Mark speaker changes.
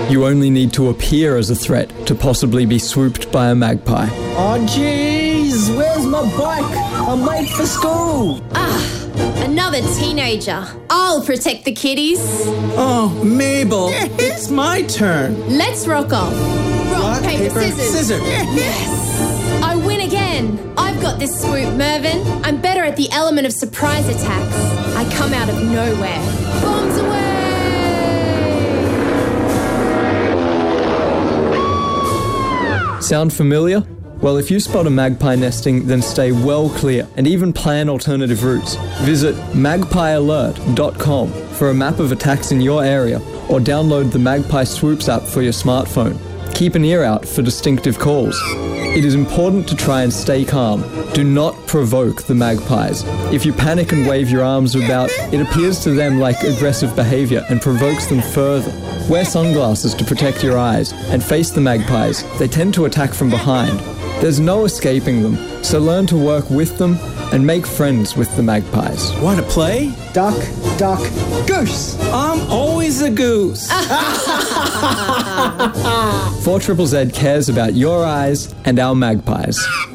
Speaker 1: You only need to appear as a threat to possibly be swooped by a magpie.
Speaker 2: Oh, jeez, where's my bike? I'm late for school.
Speaker 3: Another teenager. I'll protect the kiddies.
Speaker 2: Oh, Mabel, it's my turn.
Speaker 3: Let's rock off. Rock, paper, scissors. Yes! I win again. I've got this swoop, Mervyn. I'm better at the element of surprise attacks. I come out of nowhere. Bombs away!
Speaker 1: Sound familiar? Well, if you spot a magpie nesting, then stay well clear and even plan alternative routes. Visit magpiealert.com for a map of attacks in your area or download the Magpie Swoops app for your smartphone. Keep an ear out for distinctive calls. It is important to try and stay calm. Do not provoke the magpies. If you panic and wave your arms about, it appears to them like aggressive behavior and provokes them further. Wear sunglasses to protect your eyes and face the magpies. They tend to attack from behind. There's no escaping them, so learn to work with them and make friends with the magpies.
Speaker 2: Want to play?
Speaker 4: Duck, duck, goose.
Speaker 2: I'm always a goose.
Speaker 1: 4ZZZ cares about your eyes and our magpies.